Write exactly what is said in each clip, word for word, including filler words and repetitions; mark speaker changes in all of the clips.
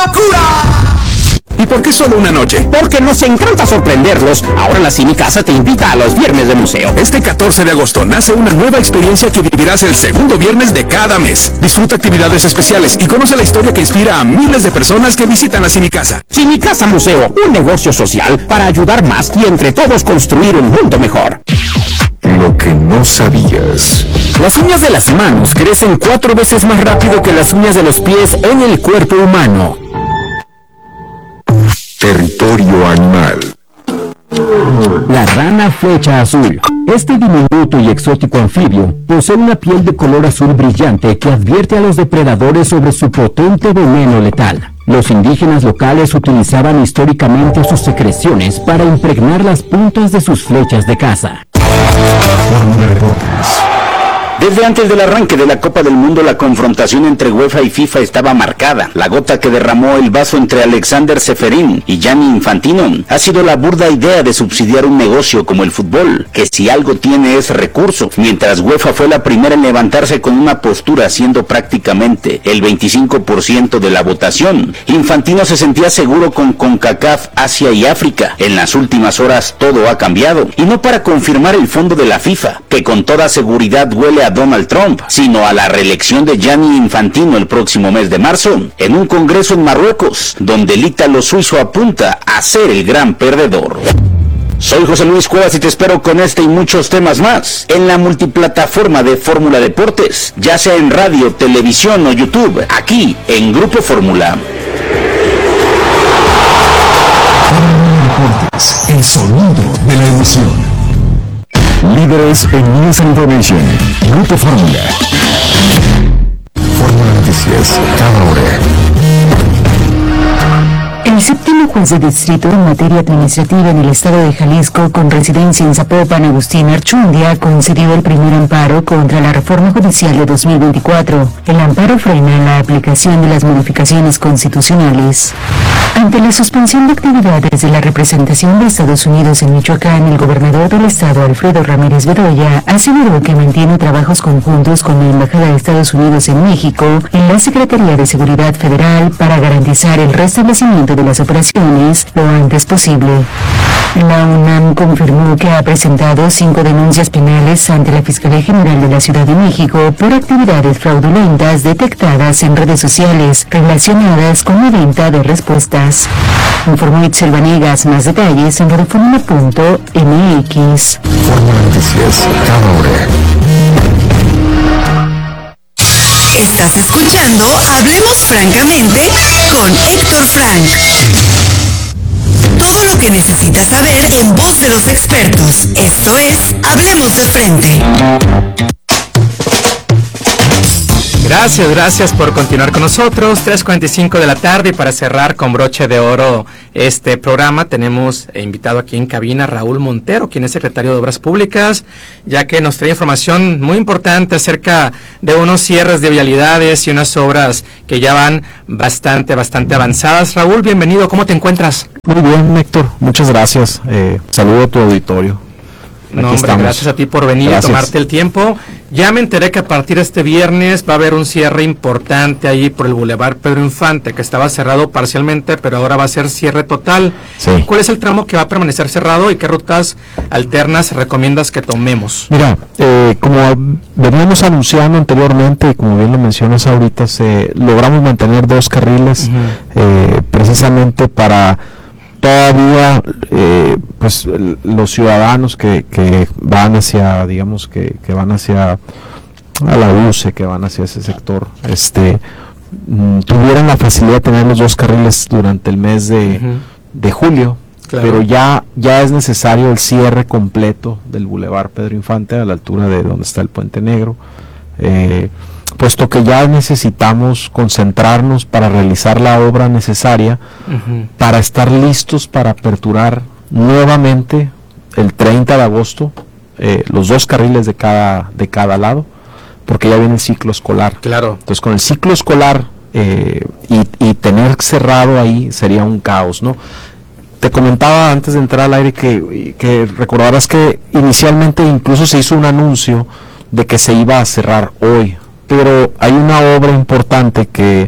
Speaker 1: ¿Y por qué solo una noche?
Speaker 2: Porque nos encanta sorprenderlos. Ahora la Cine Casa te invita a los viernes de museo.
Speaker 1: Este catorce de agosto nace una nueva experiencia que vivirás el segundo viernes de cada mes. Disfruta actividades especiales y conoce la historia que inspira a miles de personas que visitan la Cine Casa.
Speaker 2: Cine Casa Museo, un negocio social para ayudar más y entre todos construir un mundo mejor.
Speaker 3: Lo que no sabías.
Speaker 4: Las uñas de las manos crecen cuatro veces más rápido que las uñas de los pies en el cuerpo humano.
Speaker 3: Territorio animal.
Speaker 4: La rana flecha azul. Este diminuto y exótico anfibio posee una piel de color azul brillante que advierte a los depredadores sobre su potente veneno letal. Los indígenas locales utilizaban históricamente sus secreciones para impregnar las puntas de sus flechas de caza.
Speaker 2: Desde antes del arranque de la Copa del Mundo, la confrontación entre UEFA y FIFA estaba marcada. La gota que derramó el vaso entre Alexander Ceferín y Gianni Infantino ha sido la burda idea de subsidiar un negocio como el fútbol, que si algo tiene es recurso, mientras UEFA fue la primera en levantarse con una postura siendo prácticamente el veinticinco por ciento de la votación. Infantino se sentía seguro con CONCACAF, Asia y África. En las últimas horas todo ha cambiado, y no para confirmar el fondo de la FIFA, que con toda seguridad huele a Donald Trump, sino a la reelección de Gianni Infantino el próximo mes de marzo, en un congreso en Marruecos, donde el ítalo suizo apunta a ser el gran perdedor. Soy José Luis Cuevas y te espero con este y muchos temas más en la multiplataforma de Fórmula Deportes, ya sea en radio, televisión o YouTube, aquí en Grupo Fórmula.
Speaker 3: Deportes, el sonido de la emoción. Líderes en News and Information. Grupo Fórmula. Fórmula Noticias, cada hora.
Speaker 5: El séptimo juez de distrito en materia administrativa en el estado de Jalisco, con residencia en Zapopan, Agustín Archundia, concedió el primer amparo contra la reforma judicial de dos mil veinticuatro. El amparo frena la aplicación de las modificaciones constitucionales. Ante la suspensión de actividades de la representación de Estados Unidos en Michoacán, el gobernador del estado, Alfredo Ramírez Bedoya, aseguró que mantiene trabajos conjuntos con la Embajada de Estados Unidos en México en la Secretaría de Seguridad Federal para garantizar el restablecimiento de las operaciones lo antes posible. La UNAM confirmó que ha presentado cinco denuncias penales ante la Fiscalía General de la Ciudad de México por actividades fraudulentas detectadas en redes sociales relacionadas con la venta de respuestas. Informó Itzel Vanegas. Más detalles en radiofonima punto m x.
Speaker 3: Fórmula Noticias, cada hora.
Speaker 6: Estás escuchando Hablemos Francamente con Héctor Frank. Todo lo que necesitas saber en voz de los expertos. Esto es Hablemos de Frente.
Speaker 7: Gracias, gracias por continuar con nosotros. tres cuarenta y cinco de la tarde, y para cerrar con broche de oro este programa tenemos invitado aquí en cabina a Raúl Montero, quien es secretario de Obras Públicas, ya que nos trae información muy importante acerca de unos cierres de vialidades y unas obras que ya van bastante, bastante avanzadas. Raúl, bienvenido, ¿cómo te encuentras?
Speaker 8: Muy bien, Héctor, muchas gracias. Eh, saludo a tu auditorio.
Speaker 7: No, hombre, estamos. Gracias a ti por venir gracias. Y tomarte el tiempo. Ya me enteré que a partir de este viernes va a haber un cierre importante ahí por el Boulevard Pedro Infante, que estaba cerrado parcialmente, pero ahora va a ser cierre total.
Speaker 8: Sí.
Speaker 7: ¿Cuál es el tramo que va a permanecer cerrado y qué rutas alternas recomiendas que tomemos?
Speaker 8: Mira, eh, como veníamos anunciando anteriormente, y como bien lo mencionas ahorita, se, logramos mantener dos carriles uh-huh. eh, precisamente para todavía eh, pues los ciudadanos que, que van hacia, digamos que, que van hacia a la U C E, que van hacia ese sector, este mm, tuvieran la facilidad de tener los dos carriles durante el mes de, uh-huh. de julio, claro. Pero ya, ya es necesario el cierre completo del Boulevard Pedro Infante a la altura de donde está el Puente Negro, eh, puesto que ya necesitamos concentrarnos para realizar la obra necesaria uh-huh. para estar listos para aperturar nuevamente el treinta de agosto eh, los dos carriles de cada de cada lado, porque ya viene el ciclo escolar.
Speaker 7: Claro.
Speaker 8: Entonces con el ciclo escolar eh, y, y tener cerrado ahí sería un caos, ¿no? Te comentaba antes de entrar al aire que, que recordarás que inicialmente incluso se hizo un anuncio de que se iba a cerrar hoy, pero hay una obra importante que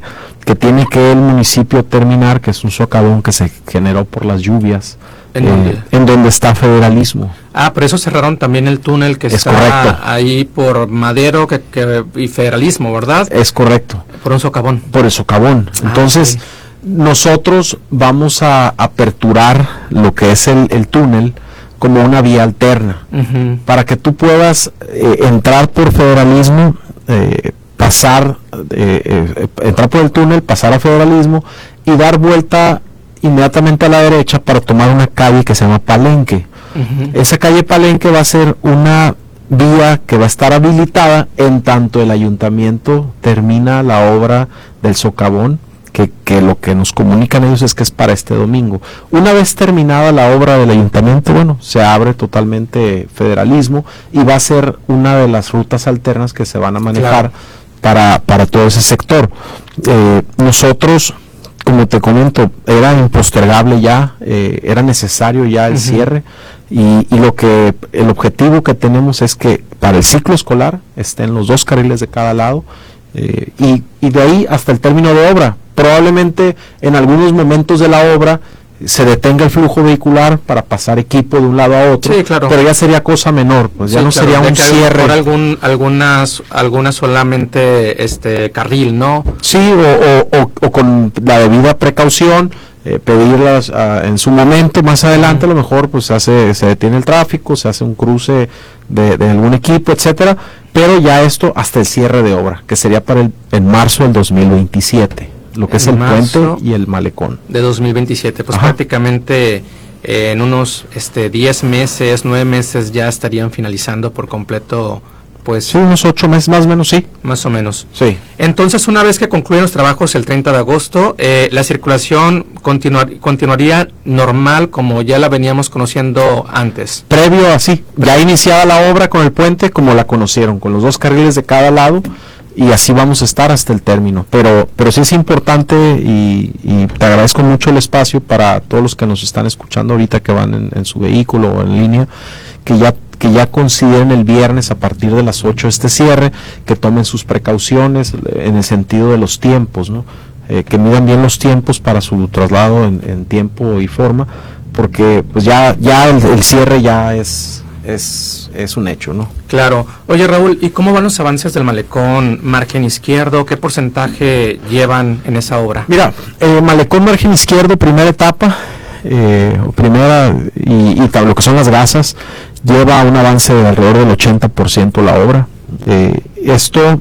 Speaker 8: que tiene que el municipio terminar, que es un socavón que se generó por las lluvias,
Speaker 7: ¿En,
Speaker 8: eh,
Speaker 7: dónde?
Speaker 8: en donde está Federalismo.
Speaker 7: Ah, pero eso cerraron también el túnel que
Speaker 8: Es
Speaker 7: está
Speaker 8: correcto.
Speaker 7: ahí por Madero que, que, y Federalismo, ¿verdad?
Speaker 8: Es correcto.
Speaker 7: Por un socavón.
Speaker 8: Por el socavón.
Speaker 7: Ah,
Speaker 8: Entonces,
Speaker 7: ok.
Speaker 8: nosotros vamos a aperturar lo que es el, el túnel como una vía alterna,
Speaker 7: Uh-huh.
Speaker 8: para que tú puedas eh, entrar por Federalismo, eh, pasar, eh, eh, entrar por el túnel, pasar a Federalismo y dar vuelta inmediatamente a la derecha para tomar una calle que se llama Palenque.
Speaker 7: Uh-huh.
Speaker 8: Esa calle Palenque va a ser una vía que va a estar habilitada en tanto el ayuntamiento termina la obra del socavón, que, que lo que nos comunican ellos es que es para este domingo. Una vez terminada la obra del ayuntamiento, bueno, se abre totalmente Federalismo y va a ser una de las rutas alternas que se van a manejar, claro, para, para todo ese sector. Eh, nosotros, como te comento, era impostergable ya, eh, era necesario ya el uh-huh. cierre, y, y lo que el objetivo que tenemos es que para el ciclo escolar estén los dos carriles de cada lado, eh, y, y de ahí hasta el término de obra. Probablemente en algunos momentos de la obra se detenga el flujo vehicular para pasar equipo de un lado a otro,
Speaker 7: sí, claro,
Speaker 8: pero ya sería cosa menor, pues ya
Speaker 7: sí,
Speaker 8: no
Speaker 7: claro,
Speaker 8: sería un cierre.
Speaker 7: Por algún, algunas, algunas solamente este carril, ¿no?
Speaker 8: Sí, o, o, o, o con la debida precaución, eh, pedirlas uh, en su momento, más adelante, uh-huh. a lo mejor pues se hace, se detiene el tráfico, se hace un cruce de, de algún equipo, etcétera, pero ya esto hasta el cierre de obra, que sería para el en marzo del dos mil veintisiete. Lo que en es el puente y el malecón.
Speaker 7: De dos mil veintisiete, pues
Speaker 8: Ajá.
Speaker 7: prácticamente eh, en unos este diez meses, nueve meses ya estarían finalizando por completo, pues...
Speaker 8: Sí, unos ocho meses más o menos, sí.
Speaker 7: Más o menos.
Speaker 8: Sí.
Speaker 7: Entonces, una vez que concluyen los trabajos el treinta de agosto, eh, la circulación continuar, continuaría normal como ya la veníamos conociendo antes.
Speaker 8: Previo así, ya iniciada la obra con el puente como la conocieron, con los dos carriles de cada lado, y así vamos a estar hasta el término, pero pero sí es importante, y, y te agradezco mucho el espacio para todos los que nos están escuchando ahorita, que van en, en su vehículo o en línea, que ya que ya consideren el viernes a partir de las ocho este cierre, que tomen sus precauciones en el sentido de los tiempos, ¿no? Eh, que midan bien los tiempos para su traslado en, en tiempo y forma, porque pues ya ya el, el cierre ya es es es un hecho, ¿no?
Speaker 7: Claro. Oye, Raúl, ¿y cómo van los avances del malecón margen izquierdo? ¿Qué porcentaje llevan en esa obra?
Speaker 8: Mira, eh, malecón margen izquierdo, primera etapa, eh, primera y, y lo que son las gasas, lleva un avance de alrededor del ochenta por ciento la obra. Eh, esto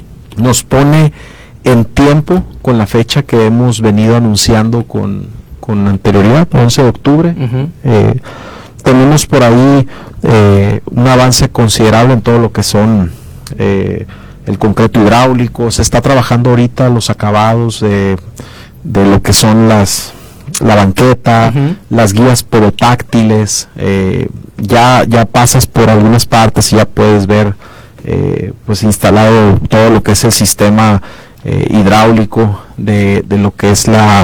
Speaker 8: nos pone en tiempo con la fecha que hemos venido anunciando con, con anterioridad, once de octubre. Uh-huh. Eh, tenemos por ahí eh, un avance considerable en todo lo que son eh, el concreto hidráulico. Se está trabajando ahorita los acabados de, de lo que son las la banqueta, uh-huh. las guías podotáctiles. Eh, ya ya pasas por algunas partes y ya puedes ver eh, pues instalado todo lo que es el sistema eh, hidráulico de, de lo que es la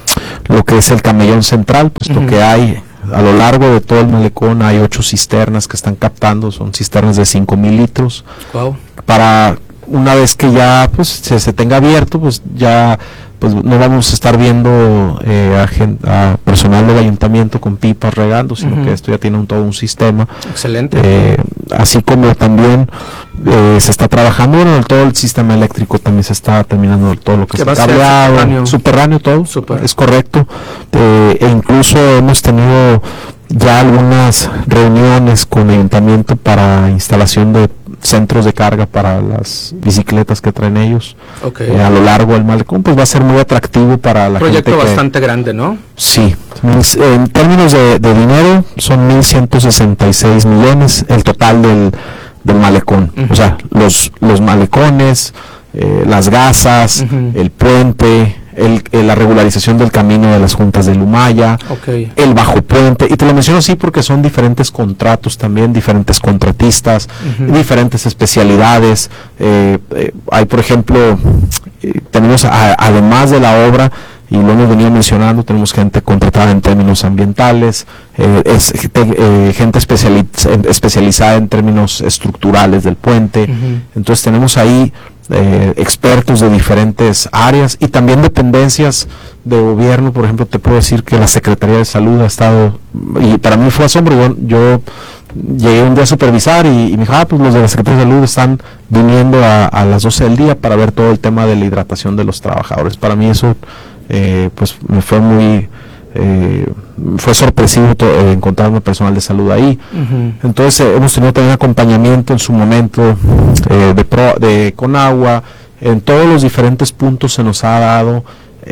Speaker 8: lo que es el camellón central, puesto uh-huh. que hay a lo largo de todo el malecón hay ocho cisternas que están captando, son cisternas de cinco mil litros.
Speaker 7: Wow.
Speaker 8: Para una vez que ya pues se, se tenga abierto, pues ya pues no vamos a estar viendo eh, a, gen, a personal del ayuntamiento con pipas regando, sino uh-huh. que esto ya tiene un, todo un sistema.
Speaker 7: Excelente.
Speaker 8: Eh, así como también eh, se está trabajando, bueno, todo el sistema eléctrico también se está terminando, todo lo que está cableado, subterráneo. subterráneo todo, Super. Es correcto. Eh, e incluso hemos tenido ya algunas reuniones con el ayuntamiento para instalación de centros de carga para las bicicletas que traen ellos.
Speaker 7: Okay.
Speaker 8: eh, a lo largo del malecón, pues va a ser muy atractivo para la
Speaker 7: proyecto
Speaker 8: gente.
Speaker 7: Proyecto bastante grande, ¿no?
Speaker 8: Sí, en términos de, de dinero son mil ciento sesenta y seis millones el total del, del malecón. Uh-huh. O sea, los, los malecones, eh, las gasas, uh-huh. el puente, el, el, la regularización del camino de las juntas de Lumaya,
Speaker 7: okay.
Speaker 8: el bajo puente, y te lo menciono así porque son diferentes contratos también, diferentes contratistas, uh-huh. diferentes especialidades. Eh, eh, hay, por ejemplo, eh, tenemos a, además de la obra, y lo hemos venido mencionando, tenemos gente contratada en términos ambientales, eh, es, te, eh, gente especializ, especializada en términos estructurales del puente. Uh-huh. Entonces tenemos ahí eh, expertos de diferentes áreas y también dependencias de gobierno. Por ejemplo, te puedo decir que la Secretaría de Salud ha estado, y para mí fue asombro, yo, yo llegué un día a supervisar y, y me dijo, ah, pues los de la Secretaría de Salud están viniendo a, a las doce del día para ver todo el tema de la hidratación de los trabajadores. Para mí eso eh, pues me fue muy eh, fue sorpresivo to, eh, encontrarme personal de salud ahí. Uh-huh. Entonces eh, hemos tenido también acompañamiento en su momento eh, de, pro, de Conagua. En todos los diferentes puntos se nos ha dado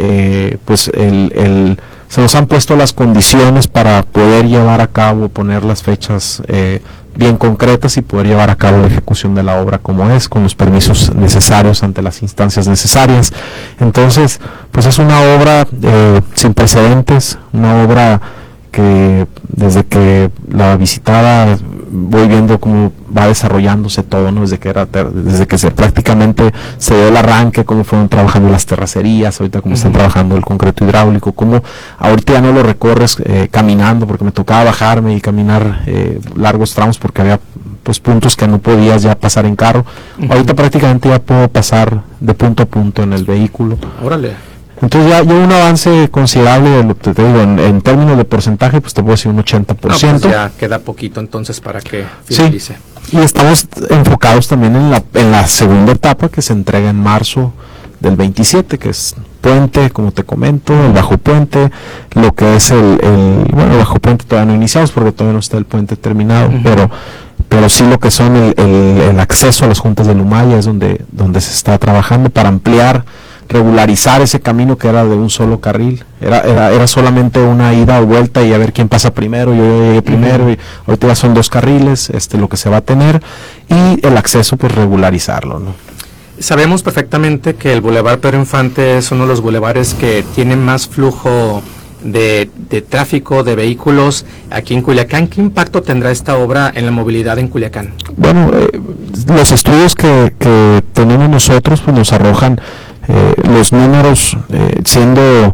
Speaker 8: eh, pues el, el se nos han puesto las condiciones para poder llevar a cabo, poner las fechas eh, bien concretas y poder llevar a cabo la ejecución de la obra como es, con los permisos necesarios ante las instancias necesarias. Entonces, pues es una obra eh, sin precedentes, una obra que desde que la visitaba voy viendo cómo va desarrollándose todo, ¿no? Desde que era ter- desde que se prácticamente se dio el arranque, cómo fueron trabajando las terracerías, ahorita cómo uh-huh. están trabajando el concreto hidráulico, cómo ahorita ya no lo recorres eh, caminando, porque me tocaba bajarme y caminar eh, largos tramos porque había pues puntos que no podías ya pasar en carro. Uh-huh. Ahorita prácticamente ya puedo pasar de punto a punto en el vehículo.
Speaker 7: Órale.
Speaker 8: Entonces ya, ya un avance considerable, de lo que te digo, en, en términos de porcentaje, pues te puedo decir un ochenta por ciento.
Speaker 7: No, pues ya queda poquito entonces para que finalice.
Speaker 8: Sí, y estamos enfocados también en la, en la segunda etapa que se entrega en marzo del veintisiete, que es puente, como te comento, el bajo puente, lo que es el, el bueno, el bajo puente todavía no iniciamos porque todavía no está el puente terminado, uh-huh. pero pero sí lo que son el, el, el acceso a las juntas de Lumaya es donde, donde se está trabajando para ampliar, regularizar ese camino que era de un solo carril, era, era, era solamente una ida o vuelta y a ver quién pasa primero, yo llegué primero uh-huh. y ahorita ya son dos carriles, este lo que se va a tener, y el acceso pues regularizarlo, ¿no?
Speaker 7: Sabemos perfectamente que el Boulevard Pedro Infante es uno de los bulevares que tiene más flujo de, de tráfico, de vehículos aquí en Culiacán. ¿Qué impacto tendrá esta obra en la movilidad en Culiacán?
Speaker 8: Bueno, eh, los estudios que, que tenemos nosotros pues nos arrojan eh, los números eh, siendo eh,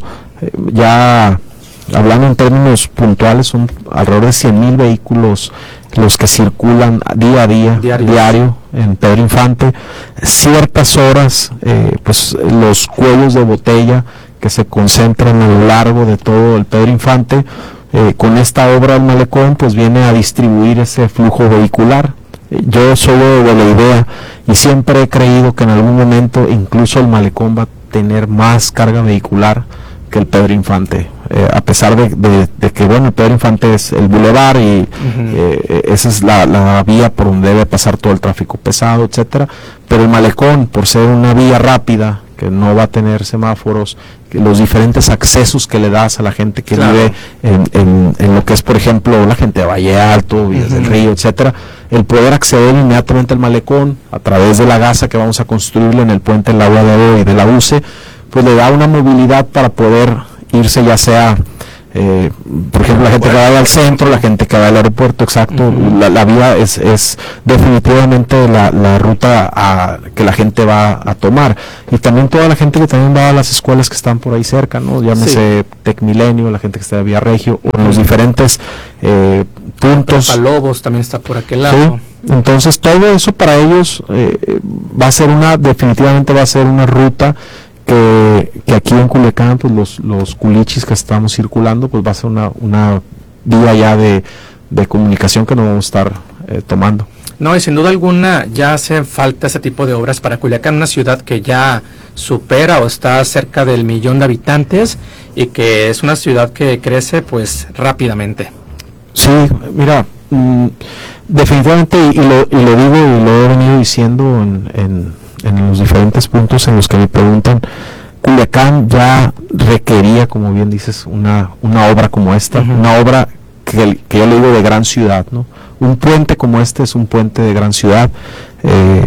Speaker 8: ya hablando en términos puntuales, son alrededor de cien mil vehículos los que circulan día a día, Diarios. diario en Pedro Infante. Ciertas horas, eh, pues los cuellos de botella que se concentran a lo largo de todo el Pedro Infante, eh, con esta obra del malecón, pues viene a distribuir ese flujo vehicular. Eh, yo soy de la idea y siempre he creído que en algún momento incluso el malecón va a tener más carga vehicular que el Pedro Infante, eh, a pesar de, de, de que bueno, el Pedro Infante es el bulevar y uh-huh. eh, esa es la, la vía por donde debe pasar todo el tráfico pesado, etcétera, pero el malecón, por ser una vía rápida que no va a tener semáforos, que los diferentes accesos que le das a la gente que claro. vive en, en, en lo que es, por ejemplo, la gente de Valle Alto, Villas uh-huh. del Río, etcétera, el poder acceder inmediatamente al malecón a través de la gasa que vamos a construirle en el puente del Agua de Oro y de la U C E, pues le da una movilidad para poder irse, ya sea eh, por ejemplo la gente que va al centro, la gente que va al aeropuerto, exacto, uh-huh. la, la vía es, es definitivamente la, la ruta a, que la gente va a tomar, y también toda la gente que también va a las escuelas que están por ahí cerca, ¿no? Llámese sí. Tecmilenio, la gente que está de Vía Regio, o en los diferentes eh, puntos.
Speaker 7: Lobos también está por aquel lado.
Speaker 8: Sí. Entonces todo eso para ellos eh, va a ser una, definitivamente va a ser una ruta Que, que aquí en Culiacán, pues los, los culichis que estamos circulando, pues va a ser una, una vía ya de, de comunicación que nos vamos a estar eh, tomando.
Speaker 7: No, y sin duda alguna ya hace falta ese tipo de obras para Culiacán, una ciudad que ya supera o está cerca del millón de habitantes y que es una ciudad que crece pues rápidamente.
Speaker 8: Sí, mira, mmm, definitivamente, y, y, lo, y lo digo y lo he venido diciendo en... en en los diferentes puntos en los que me preguntan, Culiacán ya requería, como bien dices, una, una obra como esta, uh-huh. una obra que, que yo le digo de gran ciudad, ¿no? Un puente como este es un puente de gran ciudad, eh,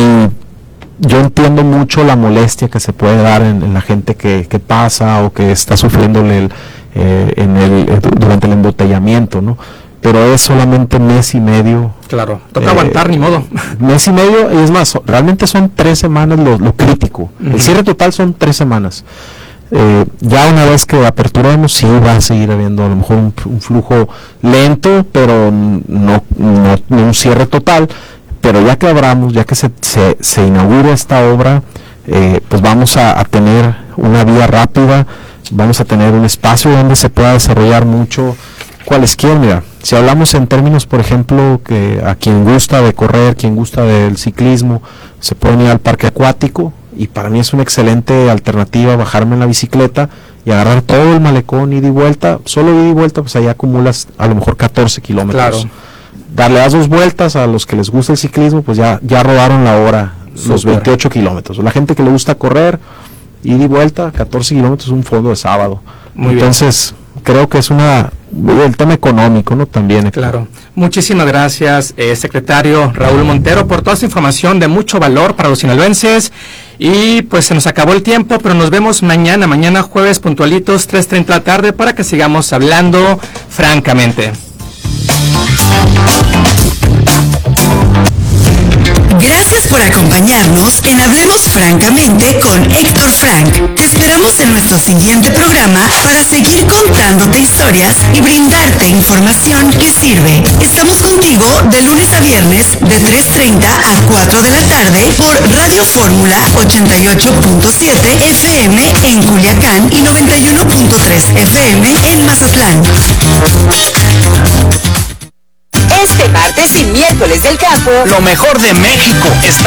Speaker 8: y yo entiendo mucho la molestia que se puede dar en, en la gente que, que pasa o que está sufriéndole el, eh, en el, eh, durante el embotellamiento, ¿no? Pero es solamente mes y medio.
Speaker 7: Claro, toca eh, aguantar, ni modo.
Speaker 8: Mes y medio, y es más, realmente son tres semanas lo, lo crítico. Uh-huh. El cierre total son tres semanas. Eh, ya una vez que aperturemos, sí va a seguir habiendo a lo mejor un, un flujo lento, pero no, no, no un cierre total. pero ya que abramos, ya que se, se, se inaugura esta obra, eh, pues vamos a, a tener una vía rápida, vamos a tener un espacio donde se pueda desarrollar mucho cualesquiera. Mira, si hablamos en términos, por ejemplo, que a quien gusta de correr, quien gusta del ciclismo, se pueden ir al parque acuático, y para mí es una excelente alternativa bajarme en la bicicleta y agarrar todo el malecón, ida y vuelta. Solo ida y vuelta, pues ahí acumulas a lo mejor catorce kilómetros.
Speaker 7: Claro.
Speaker 8: Darle las dos vueltas a los que les gusta el ciclismo, pues ya, ya rodaron la hora, Super. Los veintiocho kilómetros. La gente que le gusta correr, ida y vuelta, catorce kilómetros, un fondo de sábado.
Speaker 7: Muy
Speaker 8: Entonces, bien. creo que es una el tema económico, ¿no? También.
Speaker 7: Claro. Muchísimas gracias, eh, secretario Raúl Montero, por toda esta información de mucho valor para los sinaloenses. Y pues se nos acabó el tiempo, pero nos vemos mañana, mañana jueves puntualitos, tres treinta de la tarde, para que sigamos hablando francamente.
Speaker 6: Gracias por acompañarnos en Hablemos Francamente con Héctor Frank. Te esperamos en nuestro siguiente programa para seguir contándote historias y brindarte información que sirve. Estamos contigo de lunes a viernes de tres treinta a cuatro de la tarde por Radio Fórmula ochenta y ocho punto siete F M en Culiacán y noventa y uno punto tres F M en Mazatlán.
Speaker 9: Este martes y miércoles del campo,
Speaker 2: lo mejor de México está